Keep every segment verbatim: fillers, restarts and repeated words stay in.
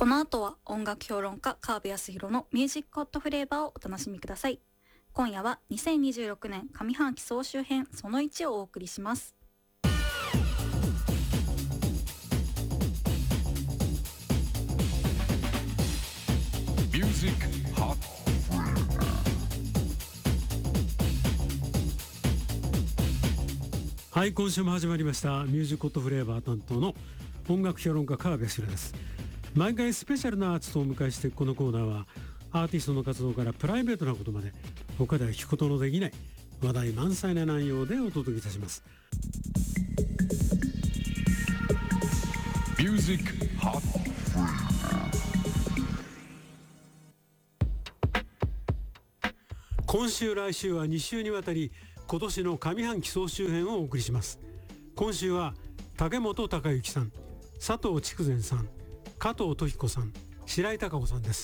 この後は音楽評論家川辺康弘のミュージックホットフレーバーをお楽しみください。今夜はにせんにじゅうろくねん上半期総集編そのいちをお送りします。 ミュージックホットフレーバー。 はい、今週も始まりましたミュージックホットフレーバー担当の音楽評論家川辺康弘です。毎回スペシャルなアーティストをお迎えして、このコーナーはアーティストの活動からプライベートなことまで他では聞くことのできない話題満載な内容でお届けいたします。 ミュージックホットフレーバー。今週来週はに週にわたり今年の上半期総集編をお送りします。今週は竹本孝之さん、佐藤筑前さん、加藤登彦さん、白井貴子さんです。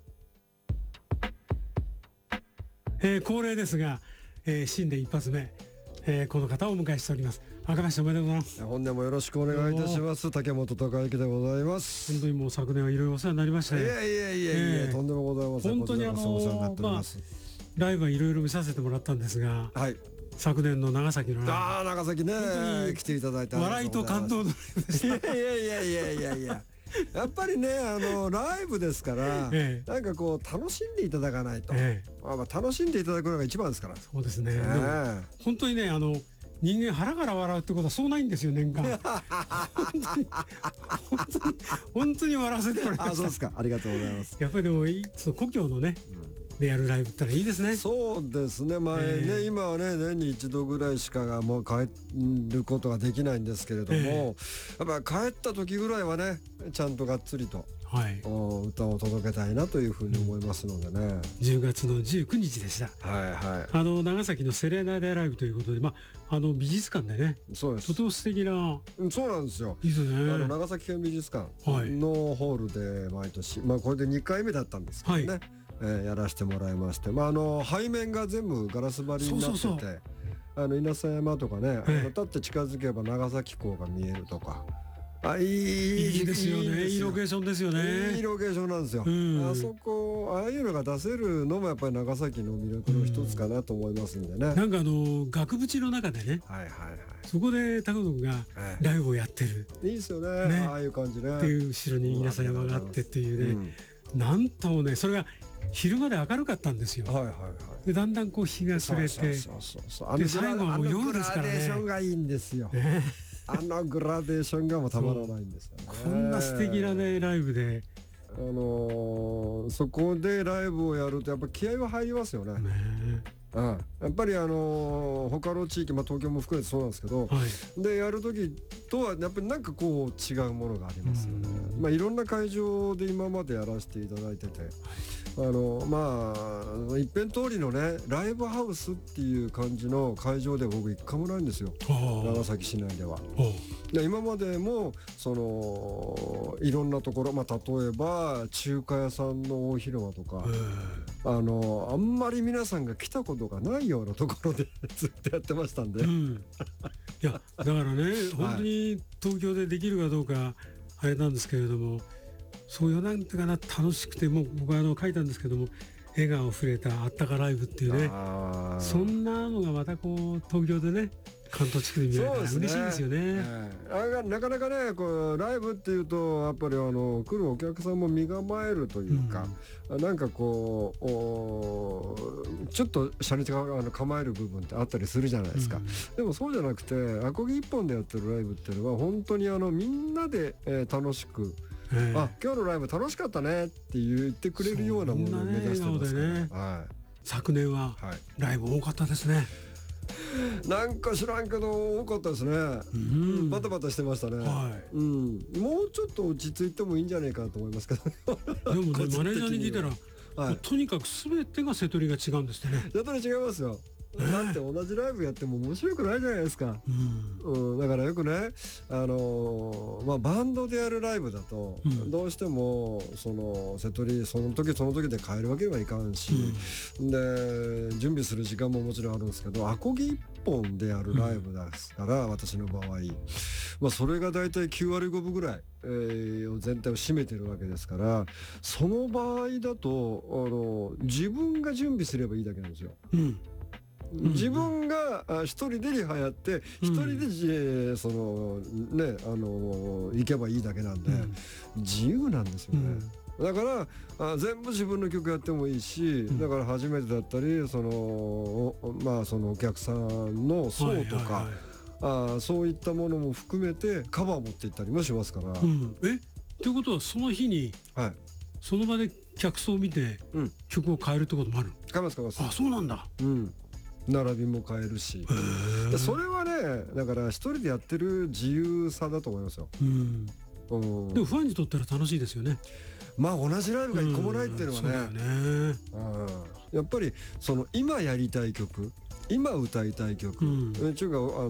えー、恒例ですが、えー、新年一発目、えー、この方をお迎えしております。明けましておめでとうございます。 本年もよろしくお願いいたします。竹本孝之でございます。 本当にもう昨年はいろいろお世話になりましたね。 いやいやいやいや、えー、とんでもございません。 本当にあのお世話になっております。 まあ、ライブはいろいろ見させてもらったんですが、はい、昨年の長崎のライブ、 ああ長崎ね来ていただいて笑いと感動のライブでした。 いやいやいやいやいややっぱりね、あのライブですから、ええ、なんかこう楽しんでいただかないと、ええ、まあ、まあ楽しんでいただくのが一番ですから。 そうですね、 ええ、 本当にね、あの人間腹から笑うってことはそうないんですよ、年間。本当に本当に本当に笑わせてもらいました。 あ、そうですか、ありがとうございます。 やっぱりでもその故郷のね、うん、でやるライブったらいいですね。 そうですね、まあね、えー、今はね年に一度ぐらいしかがもう帰ることができないんですけれども、えー、やっぱり帰った時ぐらいはねちゃんとがっつりと、はい、歌を届けたいなというふうに思いますのでね、うん、 じゅうがつのじゅうくにちでした。 はいはい。 あの長崎のセレナデライブということで、まあ、あの美術館でね、 そうです、 とても素敵な。 そうなんですよ。 いいですね。 あの長崎県美術館のホールで毎年、まあこれでにかいめだったんですけどね、はい、えー、やらせてもらいまして、まあ、あの背面が全部ガラス張りになってて、そうそうそう、あの稲佐山とかね、ええ、あの立って近づけば長崎港が見えるとか、あ、いい、 いいですよね。いいロケーションですよね。 いいロケーションなんですよ、うん、あそこああいうのが出せるのもやっぱり長崎の魅力の一つかなと思いますんでね、うん、 なんかあの額縁の中でね、はいはいはい、そこで高野君がライブをやってる、 いいですよ ね, ね、ああいう感じね。 っていう後ろに稲佐山があってっていうね、うん、なんともね、それが昼まで明るかったんですよ、はいはいはい、でだんだんこう日が暮れて、で最後はもう夜ですからね、 グラデーションがいいんですよ、ね、あのグラデーションがもうたまらないんですよね。 こんな素敵なねライブで、 あのー、そこでライブをやるとやっぱ気合は入りますよね。ね、うん、やっぱりあのー、他の地域、まあ、東京も含めてそうなんですけど、はい、でやる時とはやっぱりなんかこう違うものがありますよね。まあ、いろんな会場で今までやらせていただいてて、はい、あのまあ一辺通りのねライブハウスっていう感じの会場で僕一回もないんですよ、長崎市内では。で今までもそのいろんなところ、まあ、例えば中華屋さんの大広間とか、あのあんまり皆さんが来たことがないようなところでずっとやってましたんで、うん、 いやだからね本当に東京でできるかどうかあれなんですけれども、そういうなんていうかな、楽しくて、もう僕はあの書いたんですけども、笑顔触れたあったかライブっていうね、そんなのがまたこう東京でね関東地区で見られたら嬉しいですよね。えー、なかなかねこうライブっていうとやっぱりあの来るお客さんも身構えるというか、うん、なんかこうちょっとシャレが構える部分ってあったりするじゃないですか、うん、でもそうじゃなくてアコギ一本でやってるライブっていうのは本当にあのみんなで、えー、楽しく、えー、あ今日のライブ楽しかったねって言ってくれるようなものを目指してますから、ね、はい、 昨年はライブ多かったですね、はい、 なんか知らんけど多かったですね、うん、バタバタしてましたね、はい、うん、もうちょっと落ち着いてもいいんじゃないかなと思いますけどでもねマネージャーに聞いたら、はい、とにかく全てが瀬戸りが違うんですってね。 瀬戸り違いますよ。 だって同じライブやっても面白くないじゃないですか、うんうん、だからよくね、あのーまあ、バンドでやるライブだと、うん、どうしてもそのセトリその時その時で変えるわけにはいかんし、うん、で準備する時間ももちろんあるんですけど、アコギ一本でやるライブですから、うん、私の場合、まあ、それがだいたいきゅうわりごぶぐらい、えー、全体を占めてるわけですから、その場合だとあの自分が準備すればいいだけなんですよ、うん自分が一人でリハやって一人で、うん、そのねあの行けばいいだけなんで、うん、自由なんですよね、うん、だからあ全部自分の曲やってもいいし、うん、だから初めてだったりそのまあそのお客さんの層とか、はいはいはい、あそういったものも含めてカバー持っていったりもしますから、うん、 えということはその日に、はい、その場で客層を見て、うん、曲を変えるってこともある？ 変えます変えます。 あそうなんだ、うん並びも変えるし、それはねだから一人でやってる自由さだと思いますよ、うんうん、でもファンにとったら楽しいですよね。 まあ同じライブが一個もないっていうのはね、うん、ね、うん、やっぱりその今やりたい曲今歌いたい曲、うん、ちゅうかあ